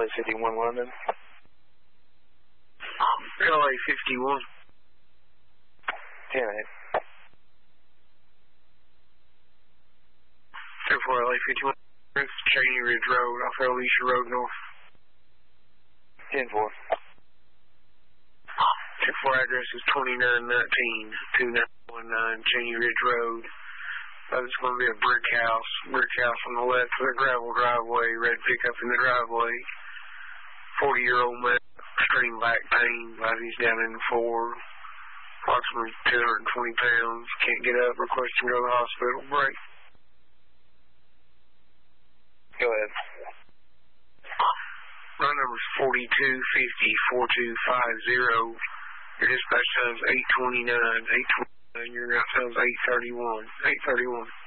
51 London. LA 51. 10-8. 10-4 LA 51. Cheney Ridge Road off Alicia Road North. 10-4. 10-4 address is 2919-2919 Cheney Ridge Road. It's going to be a brick house on the left with a gravel driveway, red pickup in the driveway. 40-year-old man, extreme back pain, body's down in the floor, approximately 220 pounds, can't get up, requesting to go to the hospital, break. Go ahead. My number is 4250-4250. Your dispatch time is 829. 829. Your route time is 831. 831.